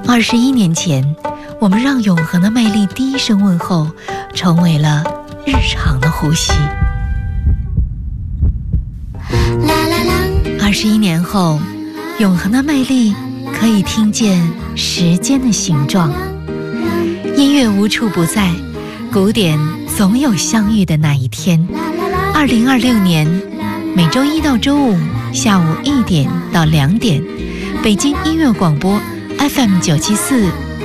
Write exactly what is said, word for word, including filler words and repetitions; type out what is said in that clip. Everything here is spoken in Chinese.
二十一年前，我们让永恒的魅力第一声问候成为了日常的呼吸。二十一年后，永恒的魅力可以听见时间的形状。音乐无处不在，古典总有相遇的那一天。二零二六年，每周一到周五下午一点到两点，北京音乐广播 F M 九七四